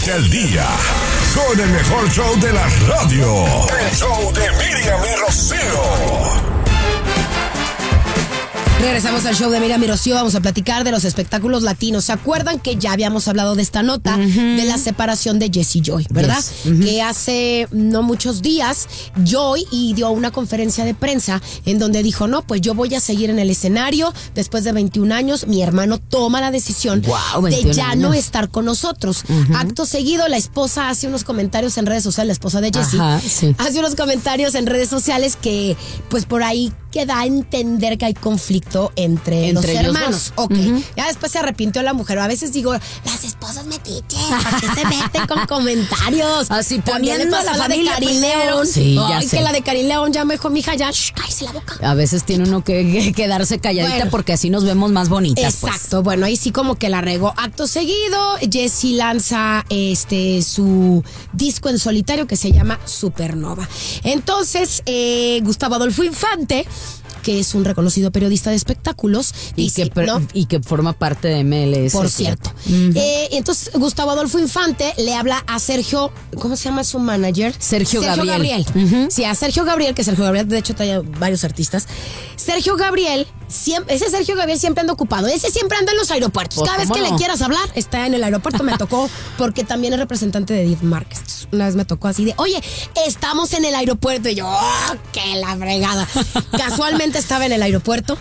Ponte al día con el mejor show de la radio. El show de Miriam y Rocío. Regresamos al show de Miriam y Rocío. Vamos a platicar de los espectáculos latinos. ¿Se acuerdan que ya habíamos hablado de esta nota de la separación de Jesse Joy, verdad? Yes. Que hace no muchos días Joy dio una conferencia de prensa en donde dijo, no, pues yo voy a seguir en el escenario. Después de 21 años, mi hermano toma la decisión de ya no estar con nosotros. Acto seguido, la esposa hace unos comentarios en redes sociales, la esposa de Jesse, hace unos comentarios en redes sociales que pues por ahí queda a entender que hay conflicto entre los hermanos. Ya después se arrepintió la mujer. A veces digo, las esposas metiches, ¿para qué se meten con comentarios? Así también le pasó a la de Karin León. Sí, que la de Karin León ya me dijo, mija, ya, cállese la boca. A veces tiene uno que quedarse calladita porque así nos vemos más bonitas. Exacto, bueno, ahí sí como que la regó. Acto seguido, Jesse lanza su disco en solitario que se llama Supernova. Entonces, Gustavo Adolfo Infante, que es un reconocido periodista de espectáculos. Y que forma parte de MLS. Por cierto. Entonces, Gustavo Adolfo Infante le habla a Sergio, ¿cómo se llama su manager? Sergio Gabriel. Sí, a Sergio Gabriel, que Sergio Gabriel, de hecho, trae varios artistas. Sergio Gabriel, ese Sergio Gabriel siempre anda ocupado. Ese siempre anda en los aeropuertos. Cada vez que le quieras hablar, está en el aeropuerto. Me tocó, porque también es representante de Edith Márquez. Una vez me tocó así de, oye, estamos en el aeropuerto. Y yo, qué la fregada. Casualmente estaba en el aeropuerto.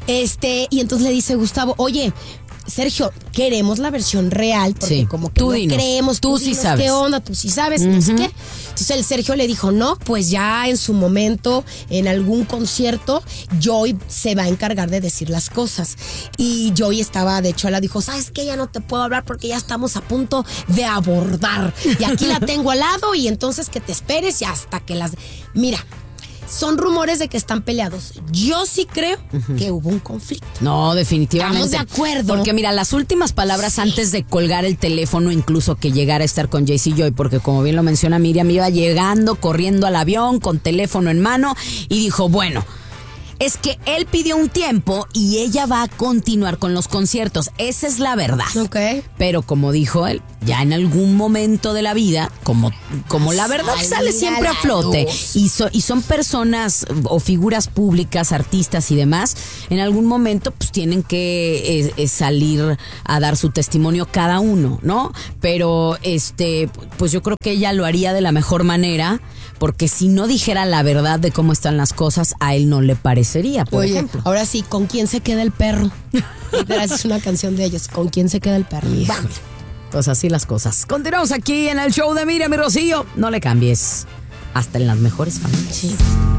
Y entonces le dice Gustavo, oye, Sergio, queremos la versión real, porque como que tú no creemos, tú sí sabes qué onda, tú sí sabes, no sé qué. Entonces el Sergio le dijo, no, pues ya en su momento, en algún concierto, Joy se va a encargar de decir las cosas. Y Joy estaba, de hecho, ella dijo, ¿sabes qué? Ya no te puedo hablar porque ya estamos a punto de abordar. Y aquí la tengo al lado y entonces que te esperes y hasta que las... Mira, son rumores de que están peleados. Yo sí creo que hubo un conflicto. No, definitivamente. Estamos de acuerdo. Porque mira, las últimas palabras antes de colgar el teléfono, incluso que llegara a estar con Jesse Joy, porque como bien lo menciona Miriam, iba llegando, corriendo al avión, con teléfono en mano, y dijo, bueno, es que él pidió un tiempo y ella va a continuar con los conciertos. Esa es la verdad. Pero como dijo él, ya en algún momento de la vida, como la verdad sale siempre a flote, y son personas o figuras públicas, artistas y demás, en algún momento pues tienen que salir a dar su testimonio cada uno, ¿no? Pero pues yo creo que ella lo haría de la mejor manera, porque si no dijera la verdad de cómo están las cosas, a él no le parecería, por ejemplo. Ahora sí, ¿con quién se queda el perro? Es una canción de ellos, ¿con quién se queda el perro? Vamos. Pues así las cosas. Continuamos aquí en el show de Miriam y Rocío. No le cambies. Hasta en las mejores familias. Sí.